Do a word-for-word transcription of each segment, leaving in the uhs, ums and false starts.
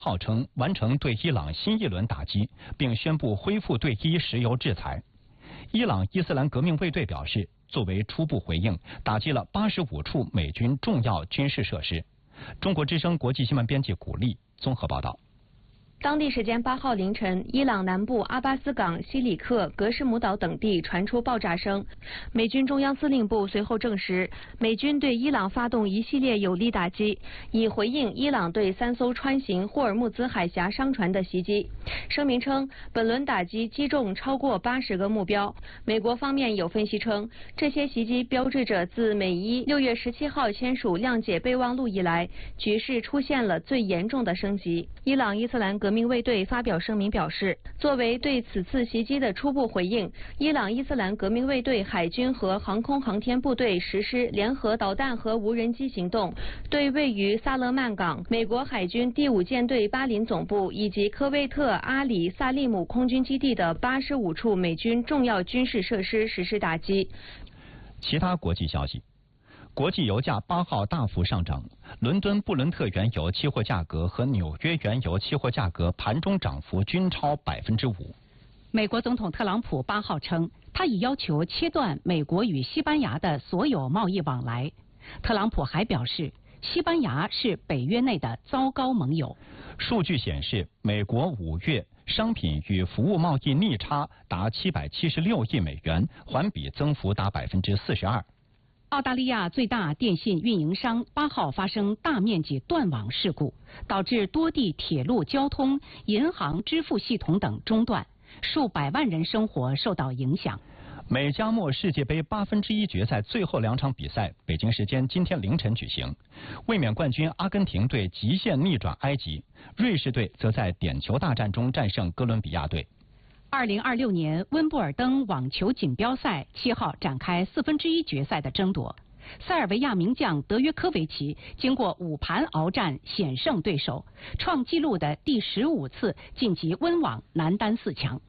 号称完成对伊朗新一轮打击，并宣布恢复对伊石油制裁。伊朗伊斯兰革命卫队表示，作为初步回应，打击了八十五处美军重要军事设施。中国之声国际新闻编辑古丽综合报道。 当地时间八号凌晨，伊朗南部阿巴斯港、西里克、格什姆岛等地传出爆炸声。美军中央司令部随后证实，美军对伊朗发动一系列有力打击，以回应伊朗对三艘穿行霍尔木兹海峡商船的袭击。声明称，本轮打击击中超过八十个目标。美国方面有分析称，这些袭击标志着自美伊六月十七号签署谅解备忘录以来，局势出现了最严重的升级。伊朗伊斯兰革命卫队发表声明表示，作为对此次袭击的初步回应，伊朗伊斯兰革命卫队海军和航空航天部队实施联合导弹和无人机行动，对位于萨勒曼港美国海军第五舰队巴林总部以及科威特阿里萨利姆空军基地的八十五处美军重要军事设施实施打击。 其他国际消息。国际油价八号大幅上涨，伦敦布伦特原油期货价格和纽约原油期货价格盘中涨幅均超百分之五。 美国总统特朗普八号称，他已要求切断美国与西班牙的所有贸易往来。特朗普还表示，西班牙是北约内的糟糕盟友。 数据显示，美国五月商品与服务贸易逆差达七百七十六亿美元，环比增幅达百分之四十二。 澳大利亚最大电信运营商八号发生大面积断网事故，导致多地铁路交通、银行支付系统等中断，数百万人生活受到影响。 美加墨世界杯八分之一决赛最后两场比赛，北京时间今天凌晨举行。卫冕冠军阿根廷队极限逆转埃及，瑞士队则在点球大战中战胜哥伦比亚队。 二零二六年温布尔登网球锦标赛七号展开四分之一决赛的争夺，塞尔维亚名将德约科维奇经过五盘鏖战险胜对手，创纪录的第十五次晋级温网男单四强。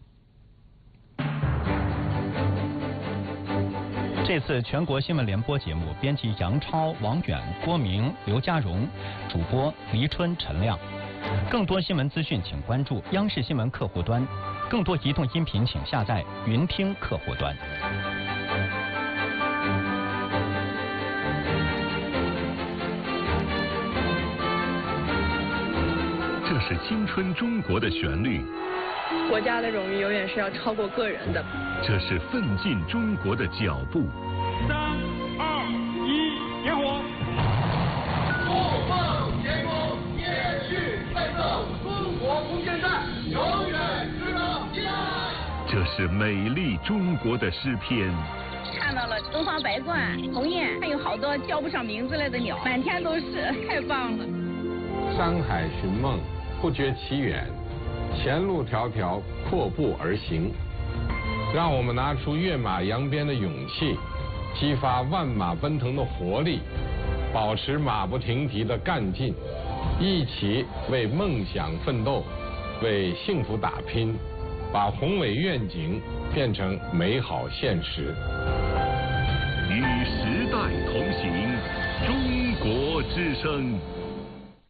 这次全国新闻联播节目，编辑杨超、王远、郭明、刘家荣，主播黎春、陈亮。更多新闻资讯，请关注央视新闻客户端。更多移动音频，请下载云听客户端。 这是青春中国的旋律， 国家的荣誉永远是要超过个人的。 这是奋进中国的脚步。 三二一，点火！ 不放前功，延续奋斗，中国红线战永远值得纪念。 这是美丽中国的诗篇。 看到了东方白鹳、鸿雁，还有好多叫不上名字来的鸟，满天都是，太棒了。 山海寻梦，不觉其远，前路迢迢，阔步而行。让我们拿出跃马扬鞭的勇气，激发万马奔腾的活力，保持马不停蹄的干劲，一起为梦想奋斗，为幸福打拼，把宏伟愿景变成美好现实。 与时代同行，中国之声。